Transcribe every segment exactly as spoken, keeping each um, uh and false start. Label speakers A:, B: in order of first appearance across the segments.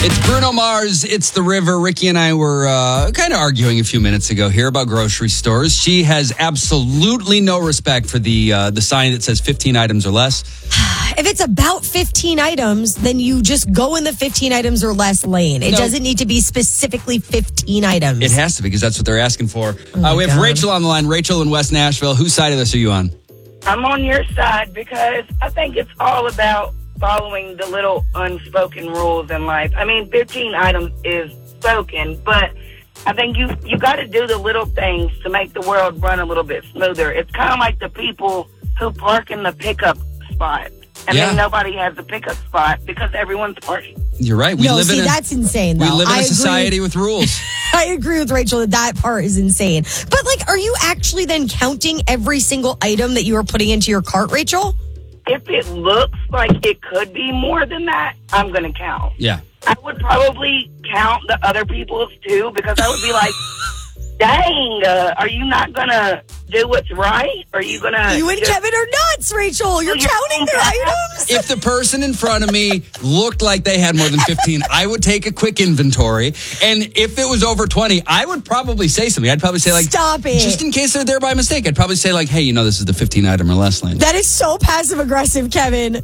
A: It's Bruno Mars. It's The River. Ricky and I were uh, kind of arguing a few minutes ago here about grocery stores. She has absolutely no respect for the uh, the sign that says fifteen items or less.
B: If it's about fifteen items, then you just go in the fifteen items or less lane. It
A: No.
B: doesn't need to be specifically fifteen items.
A: It has to be because that's what they're asking for.
B: Oh my
A: uh, we have
B: God.
A: Rachel on the line. Rachel in West Nashville. Whose side of this are you on?
C: I'm on your side because I think it's all about following the little unspoken rules in life. I mean, fifteen items is spoken, but I think you you got to do the little things to make the world run a little bit smoother. It's kind of like the people who park in the pickup spot, and
A: Yeah.
C: then nobody has a pickup spot because everyone's parking.
A: You're right. We
B: no,
A: live
B: see,
A: in a,
B: that's insane, though.
A: we live in
B: I
A: a
B: agree.
A: society with rules.
B: I agree with Rachel that that part is insane. But, like, are you actually then counting every single item that you are putting into your cart, Rachel?
C: If it looks like it could be more than that, I'm going to count.
A: Yeah.
C: I would probably count the other people's too because I would be like, dang, uh, are you not going to do what's right? Are you going to...
B: You and Kevin are nuts, Rachel. You're
C: You're
B: counting their
C: saying
B: items.
A: If the person in front of me looked like they had more than fifteen, I would take a quick inventory. And if it was over twenty, I would probably say something. I'd probably say like,
B: Stop it.
A: just in case they're there by mistake, I'd probably say like, hey, you know, this is the fifteen item or less lane.
B: That is so passive aggressive, Kevin.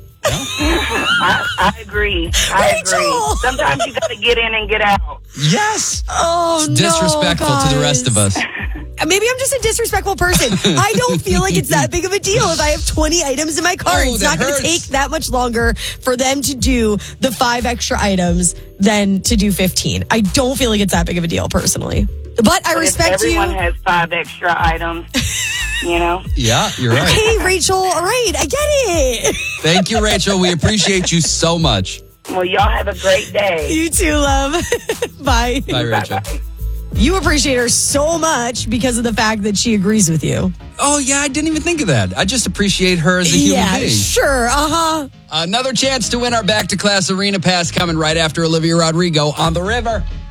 C: I, I agree. I
B: Rachel!
C: agree. Sometimes you got to get in and get out.
A: Yes.
B: Oh,
A: It's disrespectful
B: no,
A: to the rest of us.
B: Maybe I'm just a disrespectful person. I don't feel like it's that big of a deal if I have twenty items in my cart.
A: Oh,
B: it's
A: that
B: not going to
A: hurts.
B: take that much longer for them to do the five extra items than to do fifteen. I don't feel like it's that big of a deal personally. But I
C: But
B: respect
C: if everyone
B: you.
C: has five extra items, you know?
A: Yeah, you're right.
B: Hey, Rachel. All right. I get it.
A: Thank you, Rachel. We appreciate you so much.
C: Well, y'all have a great day.
B: You too, love. Bye.
A: Bye, Rachel.
C: Bye-bye.
B: You appreciate her so much because of the fact that she agrees with you.
A: Oh, yeah, I didn't even think of that. I just appreciate her as a human
B: Yeah,
A: being.
B: sure. Uh-huh.
A: Another chance to win our Back to Class Arena Pass coming right after Olivia Rodrigo on the River.